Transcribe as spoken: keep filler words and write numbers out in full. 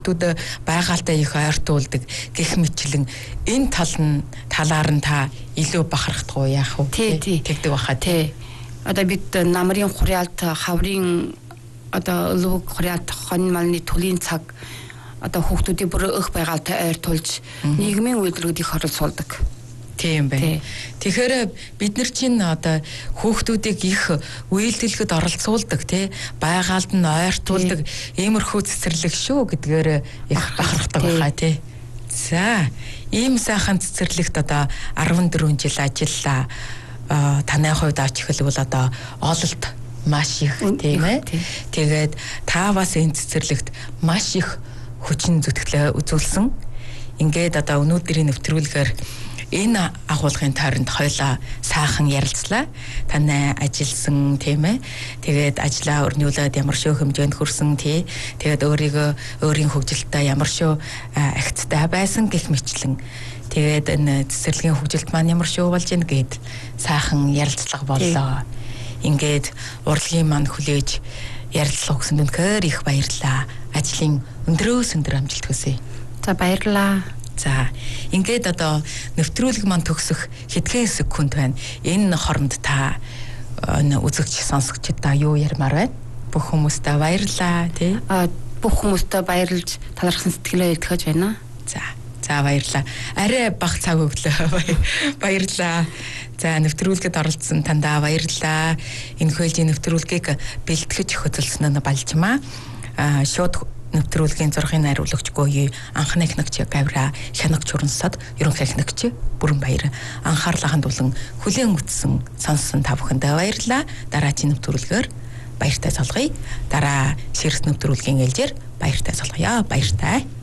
Түүд байгальтай их ойртуулдаг гэх мэтлэн энэ тал нь талаар нь та илүү бахархдаггүй яах вэ? Тий, тий. Тэгдэг баха тий. Одоо бид намрын хурьяалт хаврын одоо луг хурьяалт хон малны төлийн цаг одоо хүүхдүүдийн бүр өх байгальтай ойртуулж нийгмийн үйлдвэрүүд их оролцуулдаг. Тийм байна. Тэгэхээр бид нар чинь одоо хүүхдүүдийг их үйлдэлгэд оролцуулдаг тий байгальд нь ойртуулдаг иймэрхүү цэцэрлэг шүү гэдгээр их бахархдаг байхаа тий. За ийм сайхан цэцэрлэгт одоо арван дөрвөн жил ажиллаа. Таны хувьд ач эхэлбэл одоо ололт маш их тийм ээ. Тэгээд та бас энэ цэцэрлэгт маш их хүчин зүтгэлээ үзүүлсэн. Ингээд одоо өнөөдрийн нэвтрүүлгээр энэ агуулгын тойронд хоёлаа сайхан ярилцлаа. Таны ажилласан тийм ээ. Тэгээд ажлаа өрнүүлээд ямар шүү хэмжээнд хүрсэн тий. Тэгээд өөрийгөө өөрийн хөгжилтөд ямар шүү агцтай байсан гэх мэтлэн. Тэгээд энэ цэцэрлэгийн хөгжилт маань ямар шүү болж ийн гэд сайхан ярилцлага боллоо. Ингээд урлагийн маань хүлээж ярилцлага өгсөнд үнэхээр их баярлалаа. Ажлын өндрөөс өндөр амжилт хүсье. За баярлалаа. За ингээд одоо нэвтрүүлэг маань төгсөх хэдхэн секунд байна. Энэ хоронд та үзэгч сонсогчдаа юу ярмаар байна? Бүх хүмүүстээ баярлалаа тий. А бүх хүмүүстээ баярлж талархсан сэтгэлээ илтгэж байна. За за баярлалаа. Арай бага цаг өглөө баярлалаа. За нэвтрүүлгэд оролцсон тандаа баярлалаа. Энэ хөлжийн нэвтрүүлгийг бэлтгэж хөтөлсөн нь балжмаа. А шууд нэвтрүүлгийн зургийн найруулагч Гоёй, анхны эхнэгч Гавра, хянагч Урансад, ерөнхий эхнэгч Бүрэн Баяр анхаарлаа хандуулан хүлээн үтсэн сонссон та бүхэндээ баярлалаа. Дараагийн нэвтрүүлгээр баяртай цолгоё. Дараа ширс нэвтрүүлгийн ээлжээр баяртай цолгоё. Баяртай.